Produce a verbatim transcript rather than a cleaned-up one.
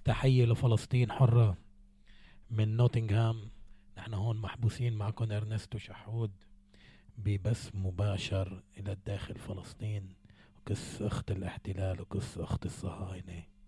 تحية لفلسطين حرة من نوتنغهام. نحن هون محبوسين معكم ارنستو شحود ببث مباشر إلى الداخل فلسطين، وكس أخت الاحتلال وكس أخت الصهاينة.